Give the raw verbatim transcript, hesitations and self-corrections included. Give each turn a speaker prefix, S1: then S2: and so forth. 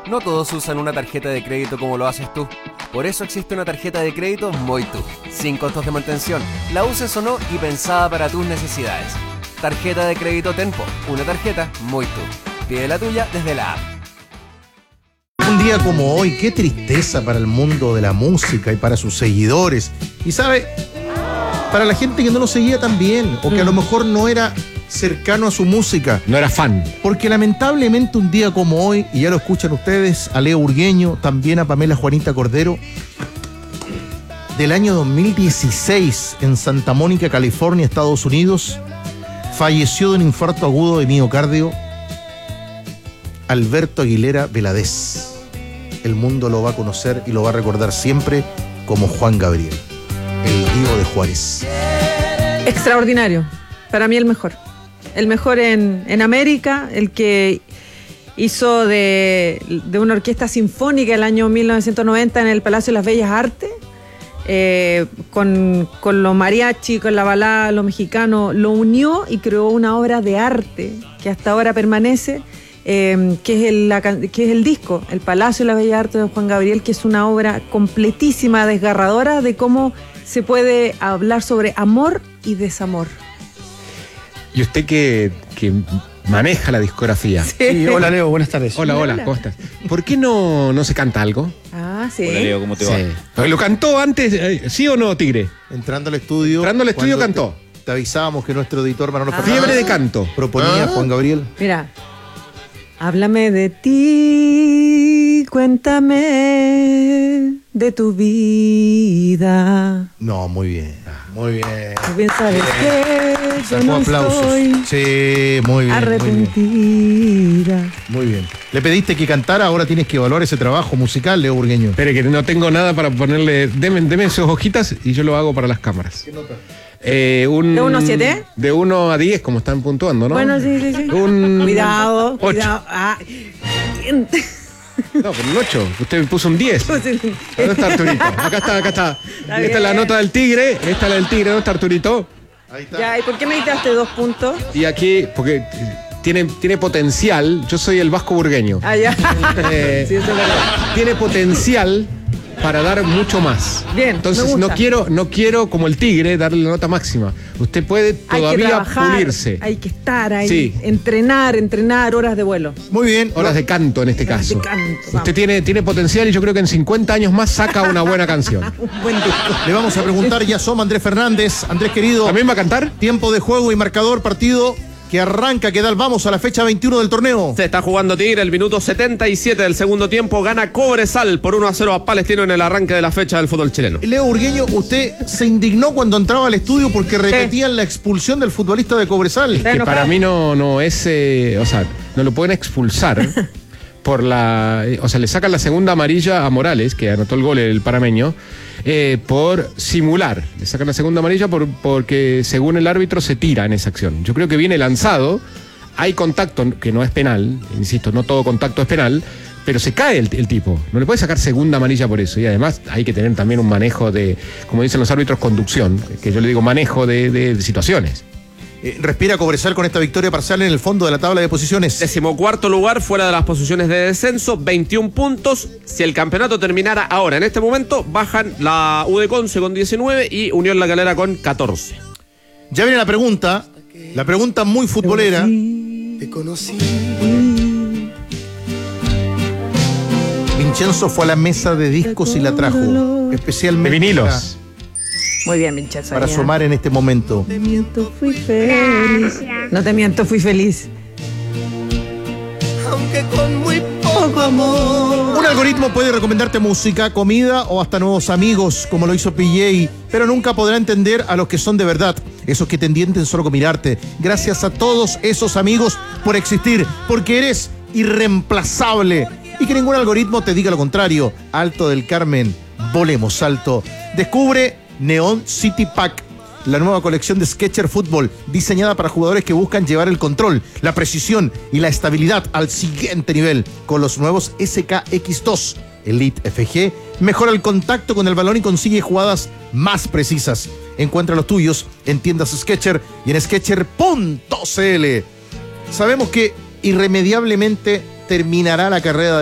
S1: No todos usan una tarjeta de crédito como lo haces tú. Por eso existe una tarjeta de crédito Moitu, sin costos de mantención, la uses o no y pensada para tus necesidades. Tarjeta de crédito Tenpo, una tarjeta Moitu. Pide la tuya desde la app.
S2: Un día como hoy, qué tristeza para el mundo de la música y para sus seguidores. Y sabe, para la gente que no lo seguía tan bien, o que a lo mejor no era cercano a su música.
S3: No era fan.
S2: Porque lamentablemente un día como hoy, y ya lo escuchan ustedes, a Leo Burgueño, también a Pamela Juanita Cordero, del año dos mil dieciséis, en Santa Mónica, California, Estados Unidos, falleció de un infarto agudo de miocardio Alberto Aguilera Valadez. El mundo lo va a conocer y lo va a recordar siempre como Juan Gabriel, el Divo de Juárez.
S4: Extraordinario, para mí el mejor. El mejor en, en América, el que hizo de, de una orquesta sinfónica el año mil novecientos noventa en el Palacio de las Bellas Artes, eh, con, con los mariachi, con la balada, lo mexicano, lo unió y creó una obra de arte que hasta ahora permanece, eh, que, es el, la, que es el disco, El Palacio de las Bellas Artes de Juan Gabriel, que es una obra completísima, desgarradora de cómo se puede hablar sobre amor y desamor.
S3: Y usted que, que maneja la discografía.
S4: Sí.
S5: Sí, hola Leo, buenas tardes.
S3: Hola, hola,
S4: Hola.
S3: ¿cómo estás? ¿Por qué no, no se canta algo?
S4: Ah, sí.
S5: Hola Leo, ¿cómo te va?
S3: Sí. Porque lo cantó antes, eh, ¿sí o no, Tigre?
S2: Entrando al estudio.
S3: Entrando al estudio
S2: cuando
S3: cantó.
S2: Te, te avisábamos que nuestro editor Manolo
S4: Ah.
S2: Fernández
S3: Fiebre de canto.
S2: proponía
S3: Ah.
S2: Juan Gabriel.
S4: Mira, háblame de ti, cuéntame de tu vida.
S2: No, muy bien, muy bien.
S4: Tú bien sabes que yo
S2: Sacó
S4: no
S2: aplausos.
S4: estoy
S2: Sí, muy bien, muy bien.
S4: arrepentida.
S2: Muy bien. Le pediste que cantara, ahora tienes que evaluar ese trabajo musical, Leo Burgueño.
S3: Espere, que no tengo nada para ponerle. Deme, deme sus hojitas y yo lo hago para las cámaras.
S2: ¿Qué nota?
S3: Eh, un,
S4: ¿De uno a siete?
S3: De uno a diez, como están puntuando, ¿no?
S4: Bueno, sí, sí, sí.
S3: Un
S4: Cuidado,
S3: ocho.
S4: cuidado. Ah.
S3: No, con un ocho. Usted me puso un diez. ¿Dónde está Arturito? Acá está, acá está.
S4: Está
S3: Esta es la
S4: bien.
S3: nota del tigre. Esta es la del tigre. ¿Dónde está Arturito?
S2: Ahí está.
S4: Ya, ¿y por qué me diste dos puntos?
S3: Y aquí, porque tiene, tiene potencial. Yo soy el vasco burgueño.
S4: Ah, ya.
S3: Eh,
S4: Sí, eso es verdad.
S3: Tiene potencial para dar mucho más.
S4: Bien,
S3: Entonces
S4: me gusta.
S3: no quiero, no quiero como el tigre darle la nota máxima. Usted puede
S4: Hay que
S3: todavía
S4: trabajar,
S3: pulirse.
S4: hay que estar ahí,
S3: Sí.
S4: entrenar, entrenar, horas de vuelo.
S2: Muy bien.
S3: Horas de canto en este
S4: Horas de
S3: caso.
S4: canto,
S3: Usted
S4: vamos.
S3: tiene, tiene potencial y yo creo que en cincuenta años más saca una buena canción.
S4: Un buen disco.
S2: Le vamos a preguntar, ya somos Andrés Fernández. Andrés querido,
S3: ¿También va a cantar?
S2: tiempo de juego y marcador, partido que arranca, que da el vamos a la fecha veintiuno del torneo.
S5: Se está jugando Tigre, el minuto setenta y siete del segundo tiempo, gana Cobresal por uno a cero a Palestino en el arranque de la fecha del fútbol chileno.
S2: Leo Burgueño, usted se indignó cuando entraba al estudio porque repetían la expulsión del futbolista de Cobresal.
S4: ¿Está
S3: Que
S4: enojado?
S3: para mí no, no es, eh, o sea, no lo pueden expulsar por la, eh, o sea, le sacan la segunda amarilla a Morales, que anotó el gol el parameño, eh, por simular. Le sacan la segunda amarilla por, porque según el árbitro se tira en esa acción. Yo creo que viene lanzado, hay contacto, que no es penal, insisto, no todo contacto es penal, pero se cae el, el tipo. No le puede sacar segunda amarilla por eso. Y además hay que tener también un manejo de, como dicen los árbitros, conducción, que yo le digo manejo de, de- de situaciones.
S2: Eh, respira Cobresal con esta victoria parcial en el fondo de la tabla de posiciones.
S5: Decimocuarto lugar, fuera de las posiciones de descenso, veintiún puntos. Si el campeonato terminara ahora, en este momento, bajan la U de Conce con diecinueve y Unión La Calera con catorce.
S2: Ya viene la pregunta, la pregunta muy futbolera.
S6: Te conocí.
S2: Vincenzo fue a la mesa de discos y la trajo,
S3: De
S2: especialmente
S3: vinilos.
S4: Muy bien, Vincenzo.
S2: para, para
S4: ya.
S2: sumar en este momento.
S4: Te miento, fui feliz. No te miento, fui feliz.
S6: Aunque con muy poco amor.
S2: Un algoritmo puede recomendarte música, comida o hasta nuevos amigos, como lo hizo P J, pero nunca podrá entender a los que son de verdad, esos que te entienden solo con mirarte. Gracias a todos esos amigos por existir, porque eres irreemplazable. Y que ningún algoritmo te diga lo contrario. Alto del Carmen, volemos alto. Descubre Neon City Pack, la nueva colección de Skechers Fútbol, diseñada para jugadores que buscan llevar el control, la precisión y la estabilidad al siguiente nivel. Con los nuevos S K X dos Elite F G, mejora el contacto con el balón y consigue jugadas más precisas. Encuentra los tuyos en tiendas Skechers y en skechers punto c l. Sabemos que irremediablemente terminará la carrera de